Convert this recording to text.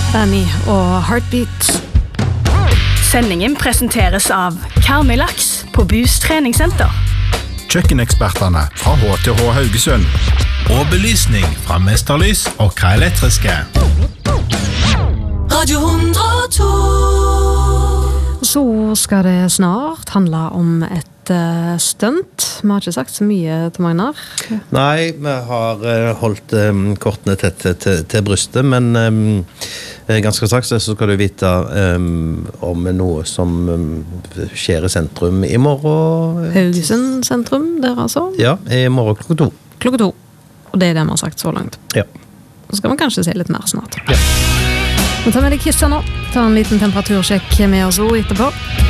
Annie og Heartbeat. Sendingen presenteres av Karmøy-laks på Boost treningssenter. Kjøkkenekspertene fra HTH Haugesund. Og belysning fra Mesterlys og K Elektriske. Radio 102. Så skal det snart handle om et stunt. Vi har ikke sagt så mye til Magnar. Nei, vi har holdt kortene tett til brystet, men ganske straks så skal du vite om noe som skjer i sentrum i morgen. Haugesund sentrum, der altså? Ja, i morgen klokka 2. Klokka 2. Og det er det vi har sagt så langt. Ja. Så skal vi kanskje se litt mer snart. Ja. Vi tar med deg Kisser nå. Ta en liten temperatursjekk med oss etterpå.